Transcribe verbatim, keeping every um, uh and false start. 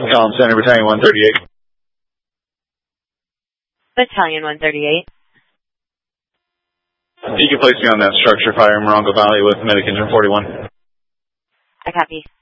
Column Center, Battalion one thirty-eight. Battalion one thirty-eight. You can place me on that structure fire in Morongo Valley with Medic Engine forty-one. I copy.